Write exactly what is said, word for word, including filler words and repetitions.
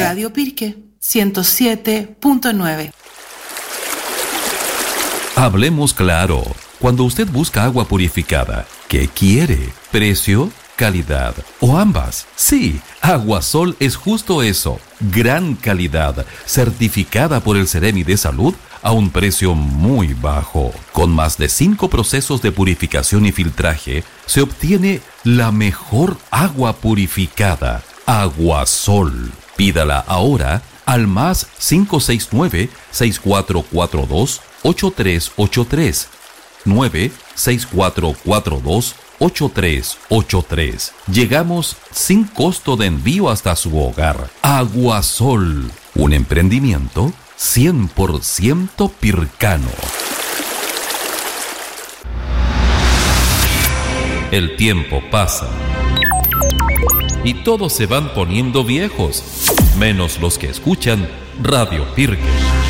Radio Pirque ciento siete punto nueve. Hablemos claro. Cuando usted busca agua purificada, ¿qué quiere? ¿Precio? ¿Calidad? ¿O ambas? Sí, Aguasol es justo eso. Gran calidad, certificada por el Ceremi de Salud a un precio muy bajo. Con más de cinco procesos de purificación y filtraje, se obtiene la mejor agua purificada. Aguasol. Pídala ahora al más cinco seis nueve, seis cuatro cuatro dos, ocho tres ocho tres. nueve seis cuatro cuatro dos, ocho tres ocho tres. Llegamos sin costo de envío hasta su hogar. Aguasol, un emprendimiento cien por ciento pircano. El tiempo pasa y todos se van poniendo viejos, menos los que escuchan Radio Pirque.